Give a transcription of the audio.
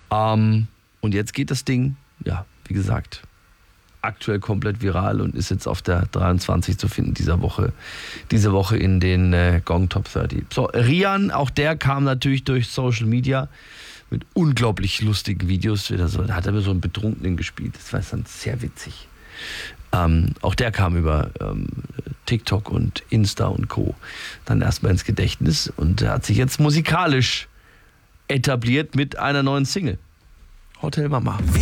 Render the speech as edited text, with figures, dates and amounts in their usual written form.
Und jetzt geht das Ding, ja, wie gesagt, aktuell komplett viral und ist jetzt auf der 23 zu finden diese Woche in den Gong Top 30. So, Rian, auch der kam natürlich durch Social Media mit unglaublich lustigen Videos. Da hat er mir so einen Betrunkenen gespielt. Das war dann sehr witzig. Auch der kam über TikTok und Insta und Co. dann erstmal ins Gedächtnis und hat sich jetzt musikalisch etabliert mit einer neuen Single. Hotel Mama.